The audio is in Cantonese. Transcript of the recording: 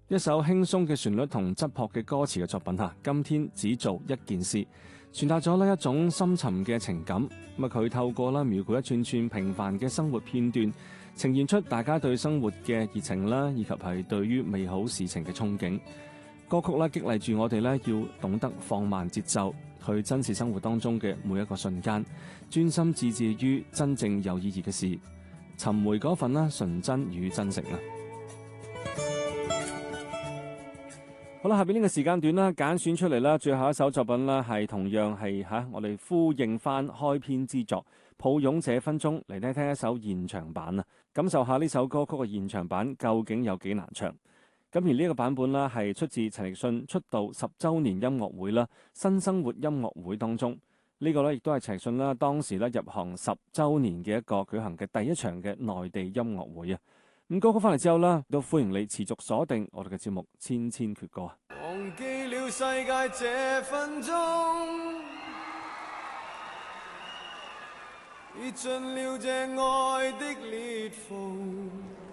一首輕鬆嘅旋律同質樸嘅歌詞嘅作品嚇，今天只做一件事，傳達咗呢一種深沉嘅情感。咁啊，佢透過啦描繪一串串平凡嘅生活片段，呈現出大家對生活嘅熱情啦，以及係對於美好事情嘅憧憬。歌曲咧激勵住我哋咧要懂得放慢節奏，去珍視生活當中嘅每一個瞬間，專心致志於真正有意義嘅事，尋回嗰份啦純真與真誠啦。好啦，下邊呢個時間段啦，揀選出嚟啦，最後一首作品啦，係同樣係我哋呼應翻開篇之作《抱擁這分鐘》，嚟聽聽一首現場版啊，感受下呢首歌曲嘅現場版究竟有幾難唱。咁而呢個版本啦，係出自陳奕迅出道10週年音樂會啦，新生活音樂會當中。呢個咧亦都係陳奕迅啦當時咧入行10週年嘅一個舉行嘅第一場嘅內地音樂會啊。咁歌曲翻嚟之後啦，都歡迎你持續鎖定我哋嘅節目《千千闕歌》。 忘記了世界這分鐘，已盡了這愛的裂縫。